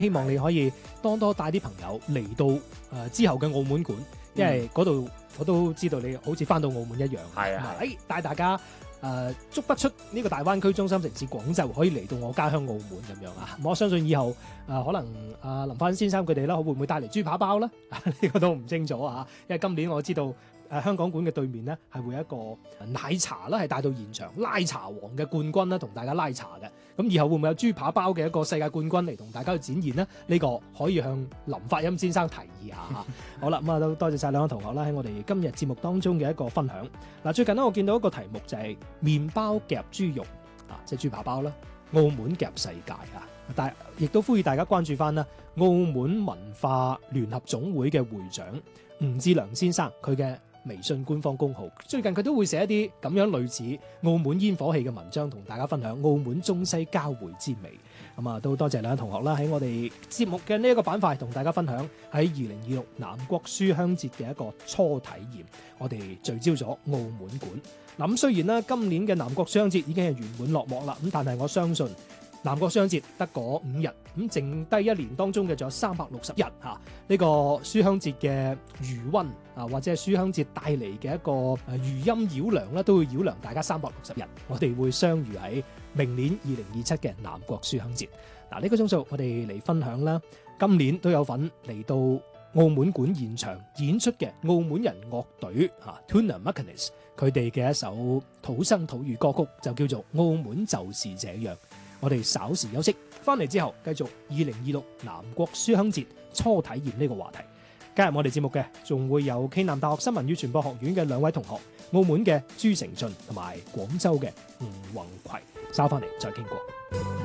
希望你可以多帶啲朋友嚟到之後嘅澳門館，因為嗰度我都知道你好似翻到澳門一樣。 係啊， 帶大家足不出呢個大灣區中心城市廣州，可以嚟到我家鄉澳門咁樣啊！我相信以後可能林翻先生佢哋啦，會唔會帶嚟豬扒包啦？呢個都唔清楚啊！因為今年我知道香港館嘅對面呢，係會有一個奶茶啦，係帶到現場拉茶王嘅冠軍啦，同大家拉茶嘅。咁以後會唔會有豬扒包嘅一個世界冠軍嚟同大家去展現呢？呢個可以向林發音先生提議下。好啦，咁都多謝晒兩位同學啦，喺我哋今日節目當中嘅一個分享。嗱，最近呢，我見到一個題目就係麵包夾豬肉即係豬扒包啦，澳門夾世界啊！但係亦都呼籲大家關注翻啦，澳門文化聯合總會嘅會長吳志良先生佢嘅微信官方公號，最近佢都會寫一啲咁樣類似澳門煙火氣嘅文章，同大家分享澳門中西交匯之美。都多謝兩位同學啦，喺我哋節目嘅呢一個板塊同大家分享喺2026南國書香節嘅一個初體驗。我哋聚焦咗澳門館。咁雖然呢，今年嘅南國書香節已經係圓滿落幕啦，咁但係我相信南國書香節得嗰5日，咁剩低一年當中嘅仲有360日呢個書香節嘅餘溫或者係書香節帶嚟嘅一個餘音繞梁啦，都會繞梁大家360日。我哋會相遇喺明年2027嘅南國書香節。呢個鐘數我哋嚟分享啦，今年都有份嚟到澳門館現場演出嘅澳門人樂隊Tuna Macanis， 佢哋嘅一首土生土語歌曲就叫做《澳門就是這樣》。我哋稍時休息，翻嚟之後繼續2026南國書香節初體驗呢個話題。加入我哋節目嘅仲會有暨南大學新聞與傳播學院嘅2位同學，澳門嘅朱成俊同埋廣州嘅吳宏葵。稍翻嚟再傾過。